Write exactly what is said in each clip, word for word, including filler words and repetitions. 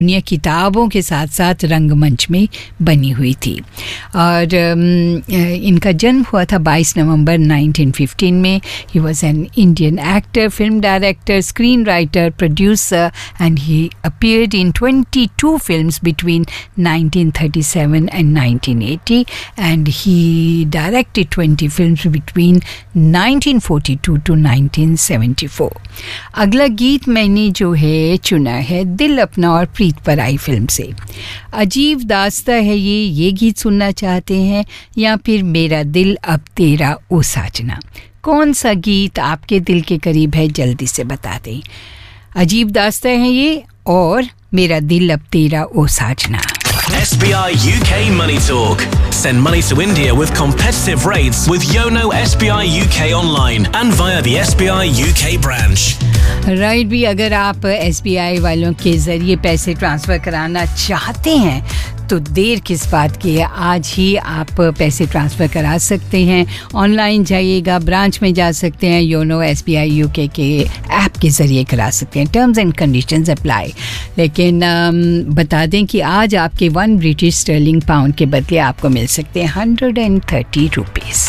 दुनिया किताबों के साथ साथ रंगमंच में बनी हुई थी और इनका जन्म हुआ था बाईस नवंबर नाइनटीन फिफ्टीन में. He was an Indian actor, film director, screen writer, producer and he appeared in twenty-two films between nineteen thirty-seven and nineteen eighty and he directed twenty films between nineteen forty-two to nineteen seventy-four. अगला गीत मैंने जो है चुना है दिल अपना और प्रीत पर आई फिल्म से. अजीब दास्ता है ये ये गीत सुनना चाहते हैं या फिर मेरा दिल अब तेरा ओ साजना? कौन सा गीत आपके दिल के करीब है जल्दी से बता दें. अजीब दास्ता है ये और मेरा दिल अब तेरा ओ साजना. S B I U K Money Talk. Send money to India with competitive rates with Yono S B I U K online and via the S B I U K branch. Right भी अगर आप S B I वालों के ज़रिए पैसे transfer कराना चाहते हैं तो देर किस बात की है. आज ही आप पैसे ट्रांसफ़र करा सकते हैं. ऑनलाइन जाइएगा, ब्रांच में जा सकते हैं, YONO S B I U K के ऐप के ज़रिए करा सकते हैं. Terms and conditions apply. लेकिन आम, बता दें कि आज आपके वन ब्रिटिश स्टर्लिंग पाउंड के बदले आपको मिल सकते हैं hundred and thirty rupees.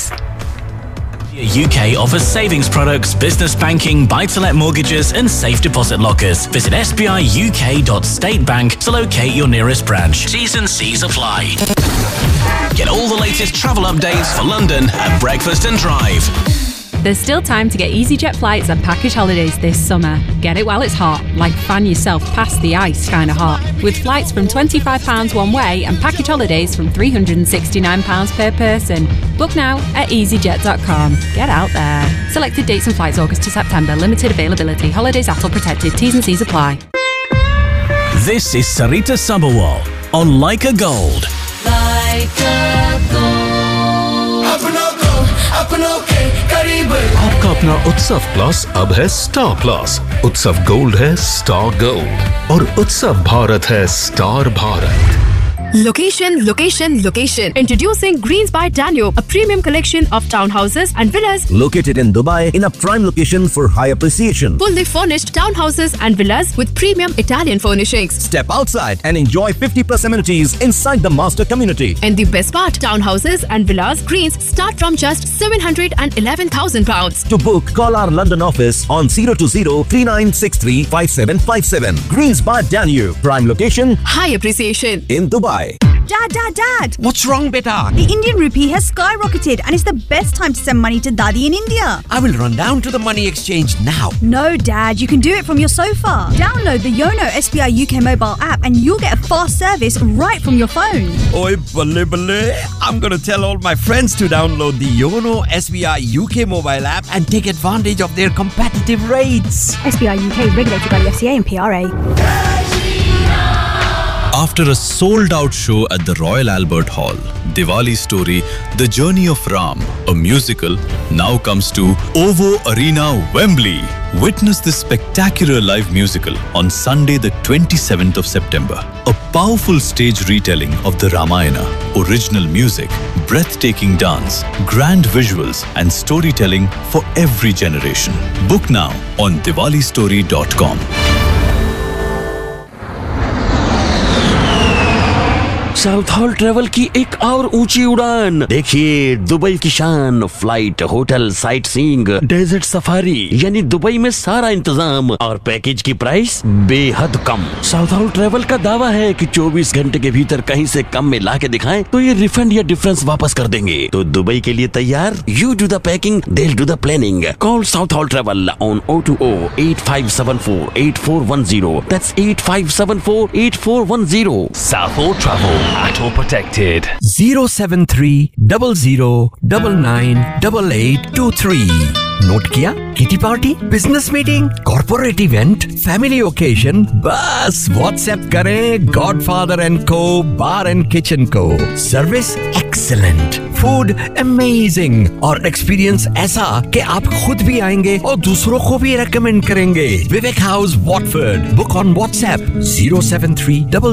U K offers savings products, business banking, buy-to-let mortgages and safe deposit lockers. Visit s b i u k dot state bank to locate your nearest branch. T's and C's apply. Get all the latest travel updates for London at Breakfast and Drive. There's still time to get EasyJet flights and package holidays this summer. Get it while it's hot, like fan yourself past the ice kind of hot. With flights from twenty-five pounds one way and package holidays from three hundred sixty-nine pounds per person. Book now at easyjet dot com. Get out there. Selected dates and flights August to September. Limited availability. Holidays A T O protected. T's and C's apply. This is Sarita Sabharwal on Like a Gold. Like a Gold. आपका अपना उत्सव plus अब है star plus. उत्सव gold है star gold और उत्सव भारत है star Bharat. Location, location, location. Introducing Greens by Danube, a premium collection of townhouses and villas located in Dubai in a prime location for high appreciation. Fully furnished townhouses and villas with premium Italian furnishings. Step outside and enjoy fifty plus amenities inside the master community. And the best part, townhouses and villas Greens start from just seven hundred eleven thousand pounds. To book, call our London office on zero two zero three nine six three five seven five seven. Greens by Danube, prime location, high appreciation in Dubai. Dad, Dad, Dad! What's wrong, beta? The Indian rupee has skyrocketed and it's the best time to send money to Daddy in India. I will run down to the money exchange now. No, Dad, you can do it from your sofa. Download the Yono S B I U K mobile app and you'll get a fast service right from your phone. Oi, balle balle. I'm gonna tell all my friends to download the Yono S B I U K mobile app and take advantage of their competitive rates. S B I U K regulated by the F C A and P R A. After a sold-out show at the Royal Albert Hall, Diwali story, The Journey of Ram, a musical, now comes to OVO Arena, Wembley. Witness this spectacular live musical on Sunday the twenty-seventh of September. A powerful stage retelling of the Ramayana, original music, breathtaking dance, grand visuals and storytelling for every generation. Book now on diwali story dot com. South hall travel की एक और ऊंची उड़ान. देखिए Dubai की शान, flight, hotel, sight seeing, desert safari, यानी Dubai में सारा इंतजाम और पैकेज की प्राइस बेहद कम. साउथ हॉल ट्रेवल का दावा है कि चौबीस घंटे के भीतर कहीं से कम में ला के दिखाएं तो ये रिफंड या डिफरेंस वापस कर देंगे. तो दुबई के लिए तैयार? You do the packing, they'll do the planning. Call South Hall Travel on zero two zero eight five seven four eight four one zero. That's eight five seven four eight four one zero. South Hall Travel. A T O protected. zero seven three zero zero nine nine eight eight two three. Note किया? Kitty party, business meeting, corporate event, family occasion, बस WhatsApp करें godfather and को बार and kitchen को. Service excellent, food amazing और experience ऐसा कि आप खुद भी आएंगे और दूसरों को भी रेकमेंड करेंगे. विवेक house, Watford. Book on WhatsApp zero seven three zero